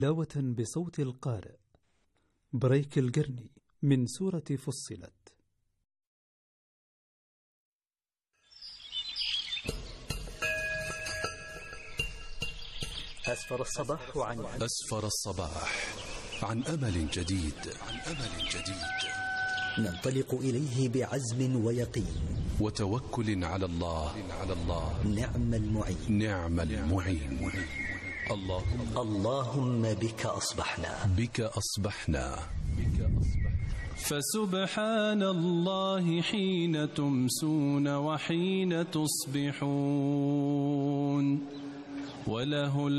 تلاوة بصوت القارئ بريك القرني من سورة فصلت. أسفر الصباح عن أمل جديد. ننطلق إليه بعزم ويقين وتوكل على الله. نعم المعين. اللهم بك أصبحنا. فسبحان الله حين تمسون وحين تصبحون، وله